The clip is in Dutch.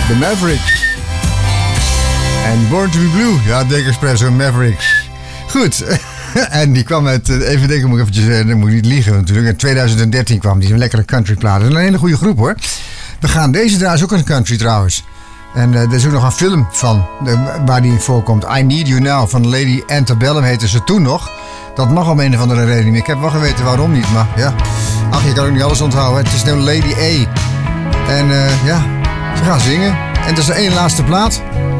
de Mavericks. En Born to be Blue, ja, Dick Espresso Mavericks. Goed, en die kwam uit, even denken, moet ik eventjes, dan moet ik niet liegen natuurlijk. In 2013 kwam die, een lekkere countryplaat. Dat is een hele goede groep hoor. We gaan deze draaien, is ook een country trouwens. En er is ook nog een film van, waar die in voorkomt. I Need You Now, van Lady Antebellum heette ze toen nog. Dat mag om een of andere reden niet meer. Ik heb wel geweten waarom niet, maar ja. Ach, je kan ook niet alles onthouden. Het is nou Lady A. En ja, ze gaan zingen. En dat is de ene laatste plaat.